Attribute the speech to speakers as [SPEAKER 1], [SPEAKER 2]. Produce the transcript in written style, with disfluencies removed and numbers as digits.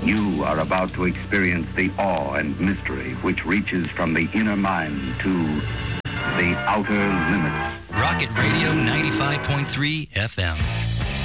[SPEAKER 1] You are about to experience the awe and mystery which reaches from the inner mind to the outer limits.
[SPEAKER 2] Rocket Radio 95.3 FM.